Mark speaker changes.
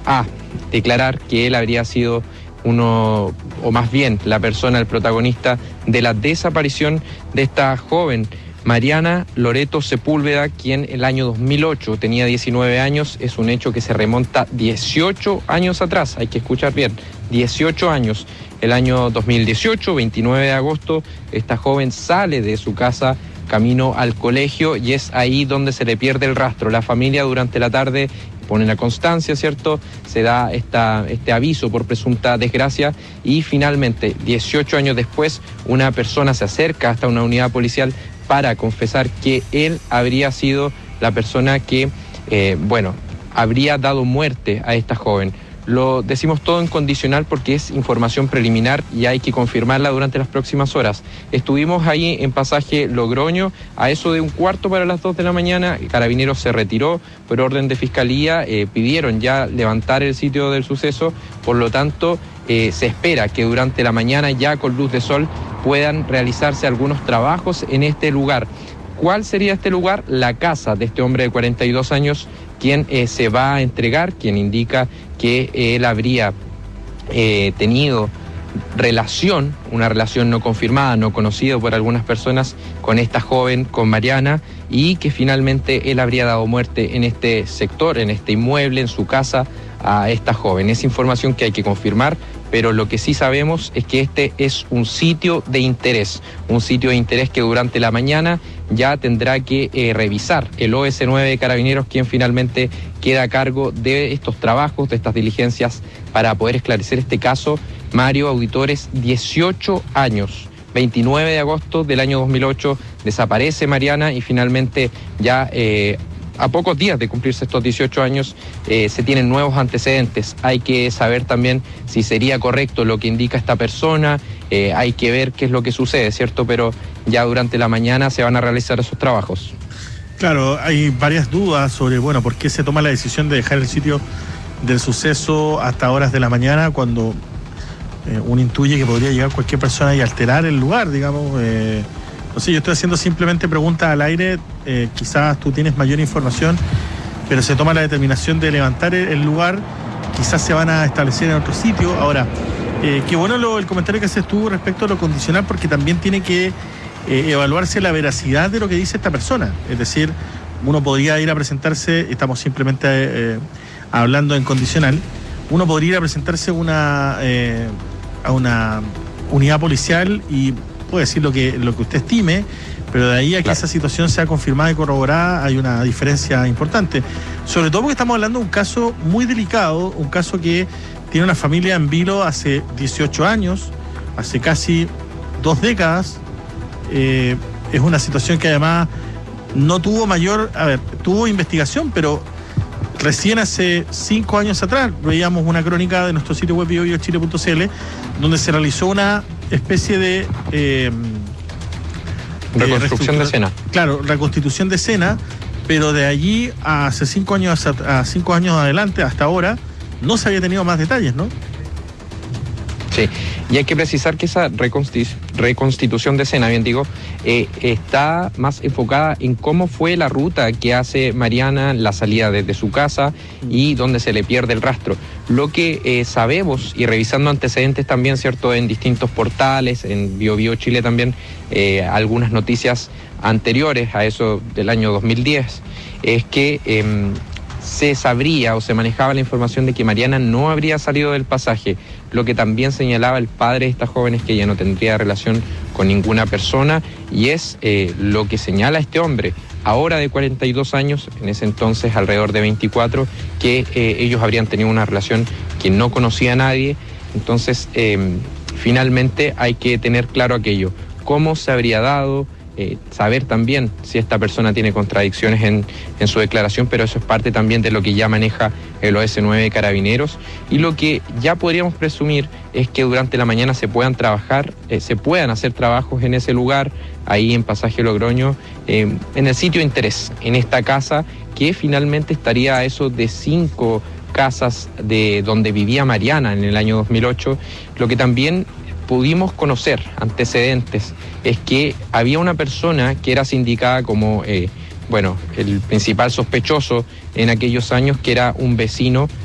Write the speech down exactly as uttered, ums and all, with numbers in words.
Speaker 1: A, declarar que él habría sido uno, o más bien la persona, el protagonista de la desaparición de esta joven, Mariana Loreto Sepúlveda, quien el año dos mil ocho tenía diecinueve años. Es un hecho que se remonta dieciocho años atrás, hay que escuchar bien, dieciocho años. El año dos mil dieciocho, veintinueve de agosto, esta joven sale de su casa camino al colegio y es ahí donde se le pierde el rastro. La familia durante la tarde pone la constancia, ¿cierto? Se da esta, este aviso por presunta desgracia y finalmente, dieciocho años después, una persona se acerca hasta una unidad policial para confesar que él habría sido la persona que, eh, bueno, habría dado muerte a esta joven. Lo decimos todo en condicional porque es información preliminar y hay que confirmarla durante las próximas horas. Estuvimos ahí en pasaje Logroño a eso de un cuarto para las dos de la mañana. Carabineros se retiró por orden de fiscalía, eh, pidieron ya levantar el sitio del suceso, por lo tanto eh, se espera que durante la mañana ya con luz de sol puedan realizarse algunos trabajos en este lugar. ¿Cuál sería este lugar? La casa de este hombre de cuarenta y dos años, quien eh, se va a entregar, quien indica que eh, él habría eh, tenido relación, una relación no confirmada, no conocida por algunas personas, con esta joven, con Mariana, y que finalmente él habría dado muerte en este sector, en este inmueble, en su casa, a esta joven. Es información que hay que confirmar, pero lo que sí sabemos es que este es un sitio de interés, un sitio de interés que durante la mañana ya tendrá que eh, revisar el O S nueve de Carabineros, quien finalmente queda a cargo de estos trabajos, de estas diligencias para poder esclarecer este caso. Mario, auditores, dieciocho años, veintinueve de agosto del año dos mil ocho, desaparece Mariana y finalmente ya eh, a pocos días de cumplirse estos dieciocho años eh, se tienen nuevos antecedentes. Hay que saber también si sería correcto lo que indica esta persona, eh, hay que ver qué es lo que sucede, ¿cierto? Pero ya durante la mañana se van a realizar esos trabajos.
Speaker 2: Claro, hay varias dudas sobre, bueno, por qué se toma la decisión de dejar el sitio del suceso hasta horas de la mañana cuando eh, uno intuye que podría llegar cualquier persona y alterar el lugar, digamos. Eh, no sé, yo estoy haciendo simplemente preguntas al aire, eh, quizás tú tienes mayor información, pero se toma la determinación de levantar el, el lugar, quizás se van a establecer en otro sitio. Ahora, eh, qué bueno lo, el comentario que haces tú respecto a lo condicional, porque también tiene que eh, evaluarse la veracidad de lo que dice esta persona. Es decir, uno podría ir a presentarse, estamos simplemente eh, hablando en condicional, uno podría ir a presentarse una, eh, a una unidad policial y puede decir lo que, lo que usted estime, pero de ahí a que claro, esa situación sea confirmada y corroborada hay una diferencia importante. Sobre todo porque estamos hablando de un caso muy delicado, un caso que tiene una familia en vilo hace dieciocho años, hace casi dos décadas. Eh, es una situación que además no tuvo mayor, a ver, tuvo investigación, pero recién hace cinco años atrás veíamos una crónica de nuestro sitio web bio bio chile punto c l donde se realizó una especie de eh,
Speaker 1: reconstrucción de, de escena.
Speaker 2: Claro, reconstitución de escena, pero de allí a hace cinco años a cinco años adelante, hasta ahora, no se había tenido más detalles, ¿no?
Speaker 1: Sí, y hay que precisar que esa reconstitu- reconstitución de escena, bien digo, eh, está más enfocada en cómo fue la ruta que hace Mariana, la salida desde su casa y donde se le pierde el rastro. Lo que eh, sabemos, y revisando antecedentes también, ¿cierto?, en distintos portales, en Bio Bio Chile también, eh, algunas noticias anteriores a eso del año dos mil diez, es que Eh, se sabría o se manejaba la información de que Mariana no habría salido del pasaje, lo que también señalaba el padre de estas jóvenes, que ella no tendría relación con ninguna persona, y es eh, lo que señala este hombre, ahora de cuarenta y dos años, en ese entonces alrededor de veinticuatro, que eh, ellos habrían tenido una relación que no conocía a nadie. Entonces, eh, finalmente hay que tener claro aquello, cómo se habría dado, Eh, saber también si esta persona tiene contradicciones en, en su declaración, pero eso es parte también de lo que ya maneja el O S nueve de Carabineros, y lo que ya podríamos presumir es que durante la mañana se puedan trabajar, eh, se puedan hacer trabajos en ese lugar, ahí en Pasaje Logroño, eh, en el sitio de interés, en esta casa que finalmente estaría a eso de cinco casas de donde vivía Mariana en el año dos mil ocho, lo que también pudimos conocer antecedentes es que había una persona que era sindicada como, eh, bueno, el principal sospechoso en aquellos años, que era un vecino